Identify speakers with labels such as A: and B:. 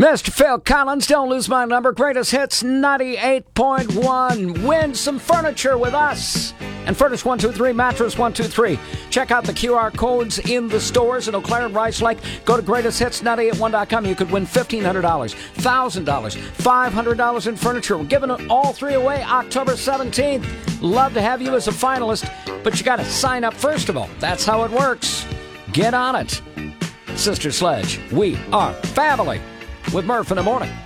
A: Mr. Phil Collins, don't lose my number. Greatest Hits 98.1. Win some furniture with us. And Furnish 123, Mattress 123. Check out the QR codes in the stores in Eau Claire and Rice Lake. Go to greatesthits981.com. You could win $1,500, $1,000, $500 in furniture. We're giving it all three away October 17th. Love to have you as a finalist, but you got to sign up first of all. That's how it works. Get on it. Sister Sledge, we are family with Murph in the morning.